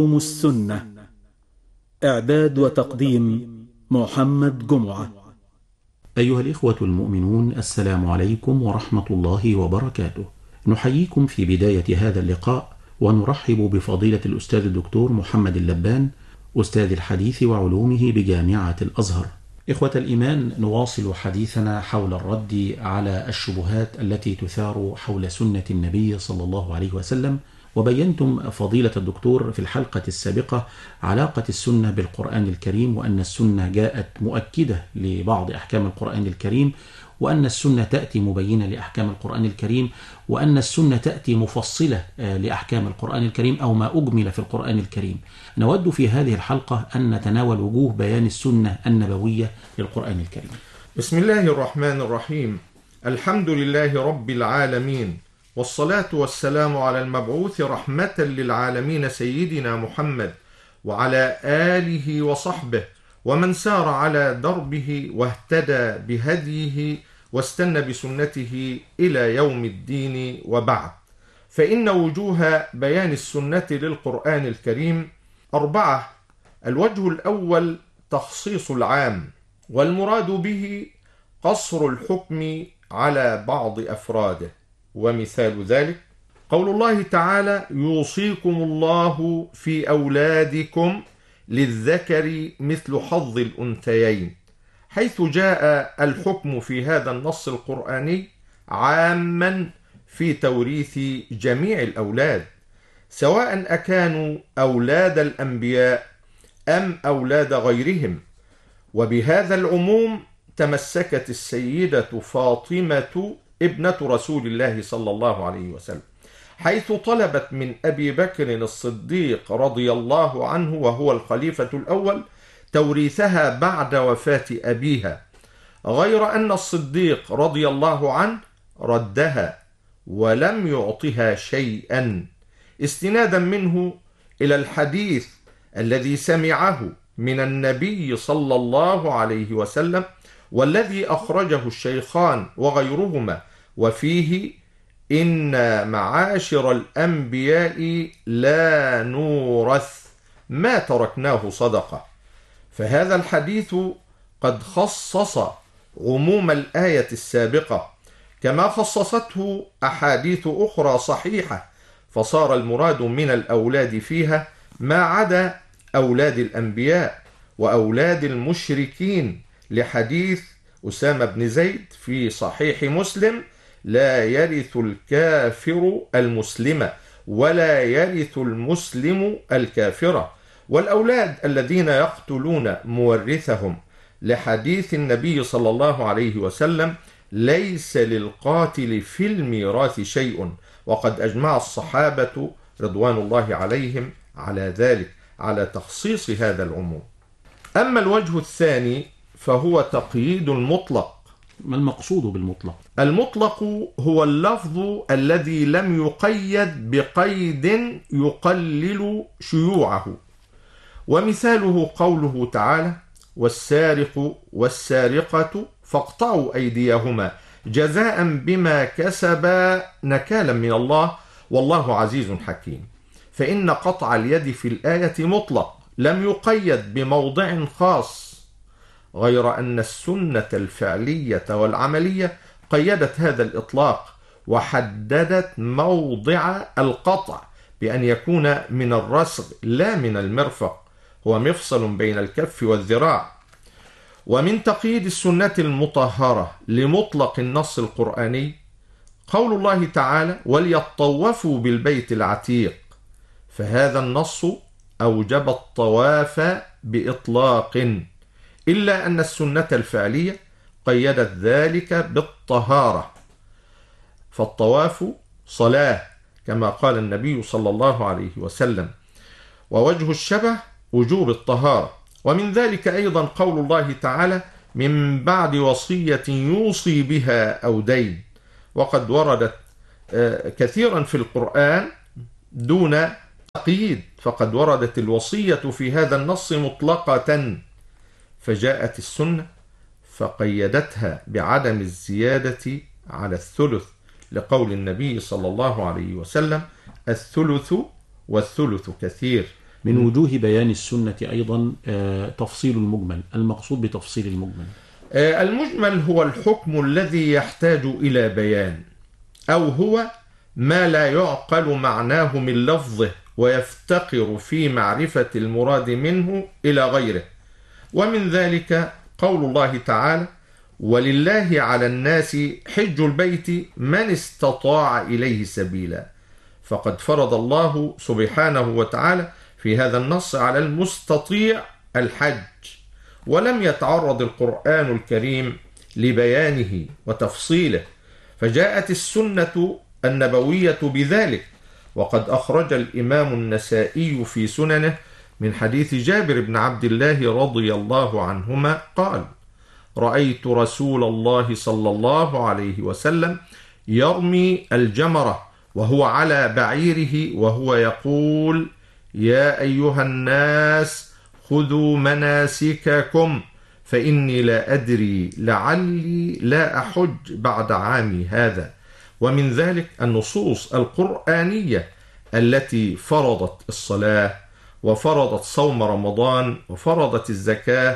السنة. إعداد وتقديم محمد جمعة. أيها الإخوة المؤمنون، السلام عليكم ورحمة الله وبركاته. نحييكم في بداية هذا اللقاء ونرحب بفضيلة الأستاذ الدكتور محمد اللبان، أستاذ الحديث وعلومه بجامعة الأزهر. إخوة الإيمان، نواصل حديثنا حول الرد على الشبهات التي تثار حول سنة النبي صلى الله عليه وسلم. وبينتم فضيلة الدكتور في الحلقة السابقة علاقة السنة بالقرآن الكريم، وأن السنة جاءت مؤكدة لبعض أحكام القرآن الكريم، وأن السنة تأتي مبينة لأحكام القرآن الكريم، وأن السنة تأتي مفصلة لأحكام القرآن الكريم أو ما أجمل في القرآن الكريم. نود في هذه الحلقة أن نتناول وجوه بيان السنة النبوية للقرآن الكريم. بسم الله الرحمن الرحيم. الحمد لله رب العالمين، والصلاة والسلام على المبعوث رحمة للعالمين سيدنا محمد وعلى آله وصحبه ومن سار على دربه واهتدى بهديه واستنى بسنته إلى يوم الدين، وبعد. فإن وجوه بيان السنة للقرآن الكريم 4. الوجه الأول تخصيص العام، والمراد به قصر الحكم على بعض أفراده، ومثال ذلك قول الله تعالى: يوصيكم الله في أولادكم للذكر مثل حظ الأنثيين، حيث جاء الحكم في هذا النص القرآني عاما في توريث جميع الأولاد، سواء أكانوا أولاد الأنبياء أم أولاد غيرهم. وبهذا العموم تمسكت السيدة فاطمة ابنة رسول الله صلى الله عليه وسلم، حيث طلبت من أبي بكر الصديق رضي الله عنه وهو الخليفة الأول توريثها بعد وفاة أبيها، غير أن الصديق رضي الله عنه ردها ولم يعطها شيئا، استنادا منه إلى الحديث الذي سمعه من النبي صلى الله عليه وسلم، والذي أخرجه الشيخان وغيرهما، وفيه: إن معاشر الأنبياء لا نورث ما تركناه صدقة. فهذا الحديث قد خصص عموم الآية السابقة، كما خصصته أحاديث أخرى صحيحة، فصار المراد من الأولاد فيها ما عدا أولاد الأنبياء وأولاد المشركين، لحديث أسامة بن زيد في صحيح مسلم: لا يرث الكافر المسلم ولا يرث المسلم الكافرة. والأولاد الذين يقتلون مورثهم، لحديث النبي صلى الله عليه وسلم: ليس للقاتل في الميراث شيء. وقد أجمع الصحابة رضوان الله عليهم على ذلك، على تخصيص هذا العموم. أما الوجه الثاني فهو تقييد المطلق. ما المقصود بالمطلق؟ المطلق هو اللفظ الذي لم يقيد بقيد يقلل شيوعه، ومثاله قوله تعالى: والسارق والسارقة فاقطعوا أيديهما جزاء بما كسبا نكالا من الله والله عزيز حكيم. فإن قطع اليد في الآية مطلق لم يقيد بموضع خاص، غير أن السنة الفعلية والعملية قيدت هذا الإطلاق وحددت موضع القطع بأن يكون من الرسغ لا من المرفق، هو مفصل بين الكف والذراع. ومن تقييد السنة المطهرة لمطلق النص القرآني قول الله تعالى: وليطوفوا بالبيت العتيق، فهذا النص أوجب الطواف بإطلاق، إلا أن السنة الفعلية قيدت ذلك بالطهارة، فالطواف صلاة كما قال النبي صلى الله عليه وسلم. ووجه الشبه وجوب الطهارة. ومن ذلك أيضا قول الله تعالى: من بعد وصية يوصي بها أو دين. وقد وردت كثيرا في القرآن دون تقييد، فقد وردت الوصية في هذا النص مطلقة، فجاءت السنة فقيدتها بعدم الزيادة على الثلث، لقول النبي صلى الله عليه وسلم: الثلث والثلث كثير، من وجوه بيان السنة أيضا تفصيل المجمل. المقصود بتفصيل المجمل؟ المجمل هو الحكم الذي يحتاج إلى بيان، أو هو ما لا يعقل معناه من لفظه ويفتقر في معرفة المراد منه إلى غيره. ومن ذلك قول الله تعالى: ولله على الناس حج البيت من استطاع إليه سبيلا. فقد فرض الله سبحانه وتعالى في هذا النص على المستطيع الحج، ولم يتعرض القرآن الكريم لبيانه وتفصيله، فجاءت السنة النبوية بذلك. وقد أخرج الإمام النسائي في سننه من حديث جابر بن عبد الله رضي الله عنهما قال: رأيت رسول الله صلى الله عليه وسلم يرمي الجمرة وهو على بعيره وهو يقول: يا أيها الناس خذوا مناسككم فإني لا أدري لعلي لا أحج بعد عامي هذا. ومن ذلك النصوص القرآنية التي فرضت الصلاة وفرضت صوم رمضان وفرضت الزكاة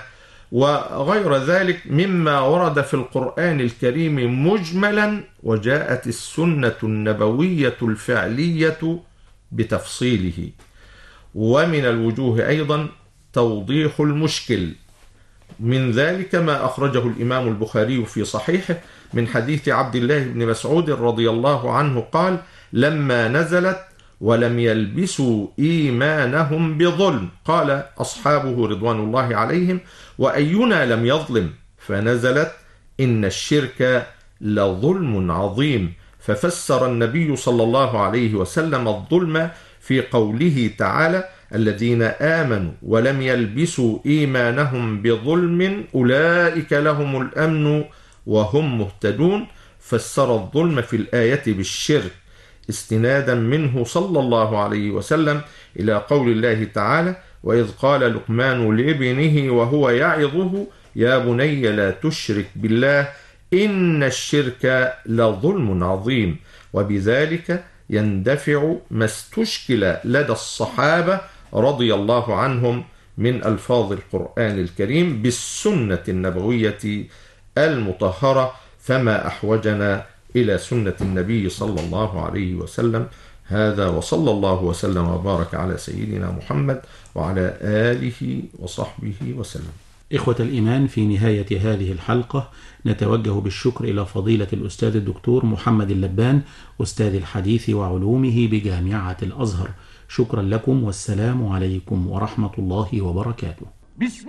وغير ذلك مما ورد في القرآن الكريم مجملا، وجاءت السنة النبوية الفعلية بتفصيله. ومن الوجوه أيضا توضيح المشكل، من ذلك ما أخرجه الإمام البخاري في صحيحه من حديث عبد الله بن مسعود رضي الله عنه قال: لما نزلت ولم يلبسوا إيمانهم بظلم قال أصحابه رضوان الله عليهم: وأينا لم يظلم؟ فنزلت: إن الشرك لظلم عظيم. ففسر النبي صلى الله عليه وسلم الظلم في قوله تعالى: الذين آمنوا ولم يلبسوا إيمانهم بظلم أولئك لهم الأمن وهم مهتدون. فسر الظلم في الآية بالشرك استنادا منه صلى الله عليه وسلم إلى قول الله تعالى: وإذ قال لقمان لابنه وهو يعظه يا بني لا تشرك بالله إن الشرك لظلم عظيم. وبذلك يندفع ما استشكل لدى الصحابة رضي الله عنهم من ألفاظ القرآن الكريم بالسنة النبوية المطهرة، فما أحوجنا إلى سنة النبي صلى الله عليه وسلم. هذا وصلى الله وسلم وبارك على سيدنا محمد وعلى آله وصحبه وسلم. إخوة الإيمان، في نهاية هذه الحلقة نتوجه بالشكر إلى فضيلة الأستاذ الدكتور محمد اللبان أستاذ الحديث وعلومه بجامعة الأزهر. شكرا لكم، والسلام عليكم ورحمة الله وبركاته.